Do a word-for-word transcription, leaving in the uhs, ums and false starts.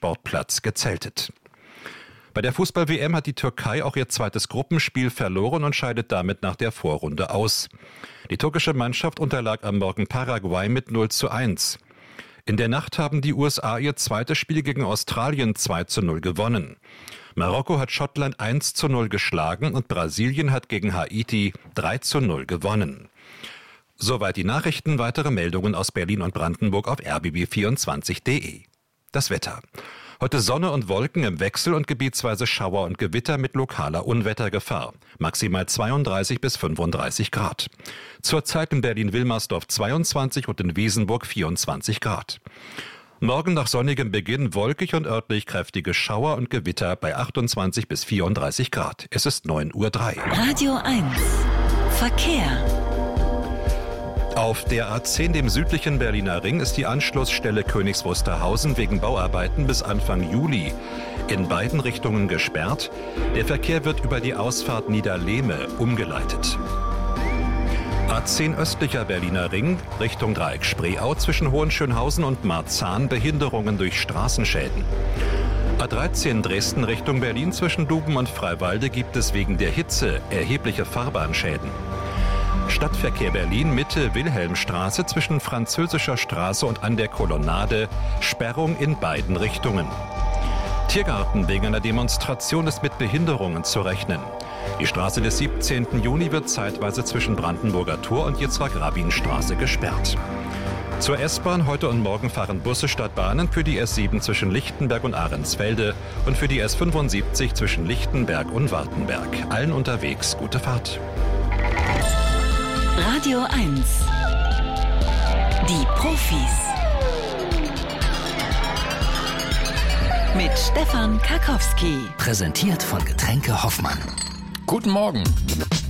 Sportplatz gezeltet. Bei der Fußball-W M hat die Türkei auch ihr zweites Gruppenspiel verloren und scheidet damit nach der Vorrunde aus. Die türkische Mannschaft unterlag am Morgen Paraguay mit null zu eins. In der Nacht haben die U S A ihr zweites Spiel gegen Australien zwei zu null gewonnen. Marokko hat Schottland eins zu null geschlagen und Brasilien hat gegen Haiti drei zu null gewonnen. Soweit die Nachrichten, weitere Meldungen aus Berlin und Brandenburg auf r b b vierundzwanzig punkt d e. Das Wetter. Heute Sonne und Wolken im Wechsel und gebietsweise Schauer und Gewitter mit lokaler Unwettergefahr. Maximal zweiunddreißig bis fünfunddreißig Grad. Zurzeit in Berlin-Wilmersdorf zweiundzwanzig und in Wiesenburg vierundzwanzig Grad. Morgen nach sonnigem Beginn wolkig und örtlich kräftige Schauer und Gewitter bei achtundzwanzig bis vierunddreißig Grad. Es ist neun Uhr drei. Radio eins. Verkehr. Auf der A zehn, dem südlichen Berliner Ring, ist die Anschlussstelle Königs Wusterhausen wegen Bauarbeiten bis Anfang Juli in beiden Richtungen gesperrt. Der Verkehr wird über die Ausfahrt Niederlehme umgeleitet. A zehn östlicher Berliner Ring, Richtung Dreieck Spreeau zwischen Hohenschönhausen und Marzahn, Behinderungen durch Straßenschäden. A dreizehn Dresden Richtung Berlin zwischen Duben und Freiwalde gibt es wegen der Hitze erhebliche Fahrbahnschäden. Stadtverkehr Berlin Mitte Wilhelmstraße zwischen Französischer Straße und an der Kolonnade, Sperrung in beiden Richtungen. Tiergarten wegen einer Demonstration ist mit Behinderungen zu rechnen. Die Straße des siebzehnten Juni wird zeitweise zwischen Brandenburger Tor und Jitzrak-Rabin-Straße gesperrt. Zur S-Bahn heute und morgen fahren Busse statt Bahnen für die S sieben zwischen Lichtenberg und Ahrensfelde und für die S fünfundsiebzig zwischen Lichtenberg und Wartenberg. Allen unterwegs gute Fahrt. Radio eins. Die Profis. Mit Stefan Karkowski. Präsentiert von Getränke Hoffmann. Guten Morgen.